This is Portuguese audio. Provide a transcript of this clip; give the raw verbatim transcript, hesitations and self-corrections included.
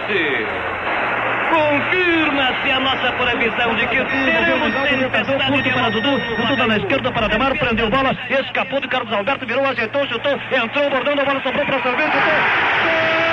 Acontece! Confirma-se a nossa previsão de que teremos tempestade de para Dudu. Dudu na esquerda para Ademar, prendeu bola, escapou de Carlos Alberto, virou, ajeitou, chutou, entrou, bordando a bola, sobrou para Salveiro, chutou.